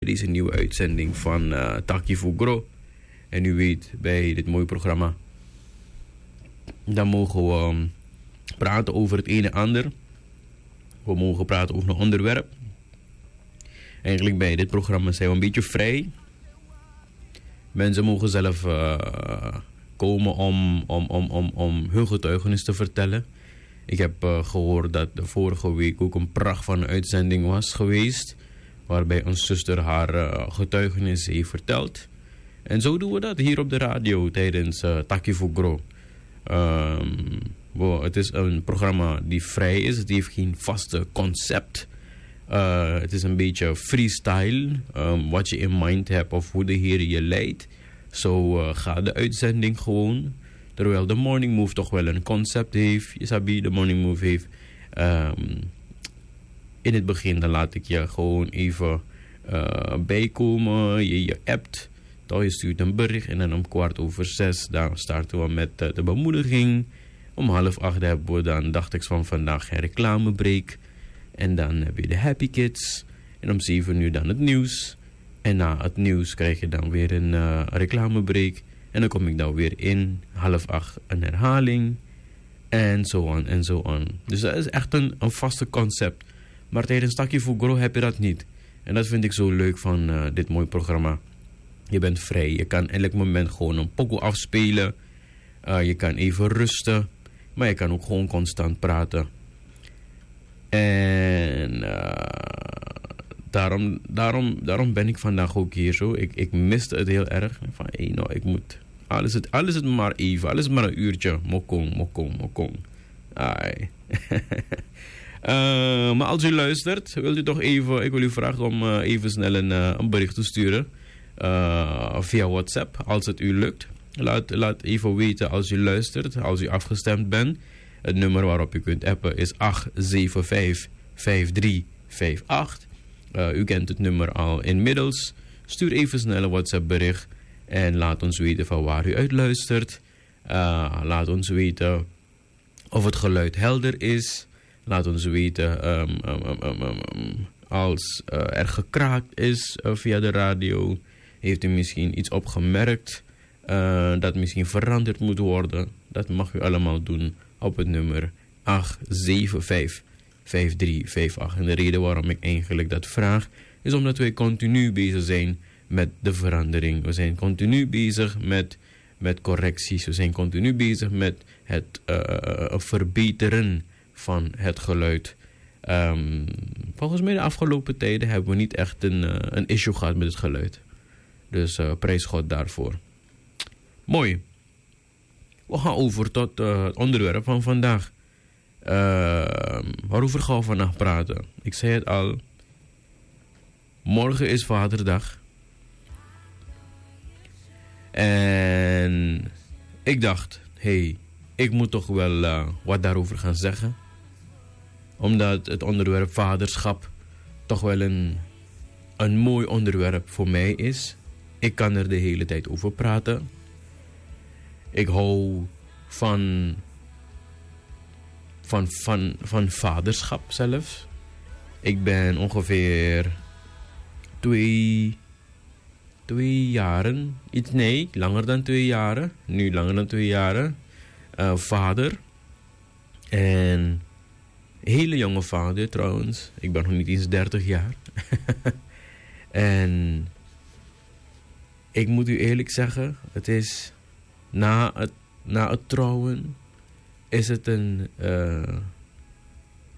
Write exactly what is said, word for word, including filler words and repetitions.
deze nieuwe uitzending van uh, Taki Fugro. En u weet, bij dit mooie programma, dan mogen we um, praten over het een en ander. We mogen praten over een onderwerp. Eigenlijk bij dit programma zijn we een beetje vrij. Mensen mogen zelf uh, komen om, om, om, om, om hun getuigenis te vertellen. Ik heb uh, gehoord dat de vorige week ook een pracht van een uitzending was geweest, waarbij een zuster haar uh, getuigenis heeft verteld. En zo doen we dat hier op de radio tijdens uh, Taki Fugro. Um, wow, het is een programma die vrij is. Het heeft geen vaste concept. Uh, het is een beetje freestyle. Um, wat je in mind hebt of hoe de Heer je leidt. Zo uh, gaat de uitzending gewoon. Terwijl de Morning Move toch wel een concept heeft. Je sabi, de Morning Move heeft. Um, in het begin dan laat ik je gewoon even uh, bijkomen. Je, je appt. Toch, je stuurt een bericht. En dan om kwart over zes dan starten we met uh, de bemoediging. Om half acht hebben we dan, dacht ik van vandaag, een reclamebreak. En dan heb je de Happy Kids. En om zeven uur dan het nieuws. En na het nieuws krijg je dan weer een uh, reclamebreak. En dan kom ik dan weer in. Half acht een herhaling. En zo on en zo on. Dus dat is echt een, een vaste concept. Maar tijdens Taki Fugro heb je dat niet. En dat vind ik zo leuk van uh, dit mooie programma. Je bent vrij. Je kan elk moment gewoon een pokoe afspelen. Uh, je kan even rusten. Maar je kan ook gewoon constant praten. En uh, daarom, daarom, daarom ben ik vandaag ook hier zo. Ik, ik miste het heel erg. Van, hey, nou, ik moet... Alles het, alles het maar even. Alles maar een uurtje. Mokong, mokong, mokong. Ai. uh, maar als u luistert, wilt u toch even... Ik wil u vragen om uh, even snel een, uh, een bericht te sturen. Uh, via WhatsApp, als het u lukt. Laat, laat even weten als u luistert, als u afgestemd bent. Het nummer waarop u kunt appen is acht zeven vijf vijf drie vijf acht. Uh, u kent het nummer al inmiddels. Stuur even snel een WhatsApp bericht. En laat ons weten van waar u uit luistert. Uh, laat ons weten of het geluid helder is. Laat ons weten um, um, um, um, um, als uh, er gekraakt is uh, via de radio. Heeft u misschien iets opgemerkt uh, dat misschien veranderd moet worden? Dat mag u allemaal doen op het nummer acht zeven vijf vijf drie vijf acht. En de reden waarom ik eigenlijk dat vraag is omdat wij continu bezig zijn met de verandering. We zijn continu bezig met, met correcties. We zijn continu bezig met het uh, verbeteren van het geluid. Um, volgens mij de afgelopen tijden hebben we niet echt een, uh, een issue gehad met het geluid. Dus uh, prijs God daarvoor. Mooi. We gaan over tot uh, het onderwerp van vandaag. Uh, waarover gaan we vandaag praten? Ik zei het al. Morgen is Vaderdag. En ik dacht, hé, hey, ik moet toch wel uh, wat daarover gaan zeggen. Omdat het onderwerp vaderschap toch wel een, een mooi onderwerp voor mij is. Ik kan er de hele tijd over praten. Ik hou van, van, van, van vaderschap zelfs. Ik ben ongeveer twee, twee jaren, iets, nee, langer dan twee jaren. Nu langer dan twee jaren. Uh, vader. En hele jonge vader trouwens. Ik ben nog niet eens dertig jaar. En ik moet u eerlijk zeggen, het is na het, na het trouwen is het een, uh,